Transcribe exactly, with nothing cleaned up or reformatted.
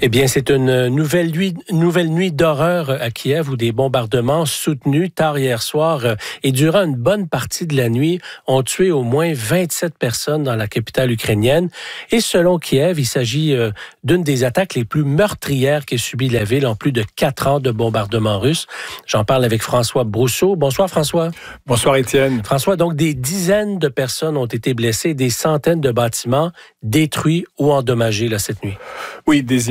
Eh bien, c'est une nouvelle nuit, nouvelle nuit d'horreur à Kiev où des bombardements soutenus tard hier soir et durant une bonne partie de la nuit ont tué au moins vingt-sept personnes dans la capitale ukrainienne. Et selon Kiev, il s'agit d'une des attaques les plus meurtrières qu'ait subi la ville en plus de quatre ans de bombardements russes. J'en parle avec François Brousseau. Bonsoir François. Bonsoir Étienne. François, donc des dizaines de personnes ont été blessées, des centaines de bâtiments détruits ou endommagés là, cette nuit. Oui, des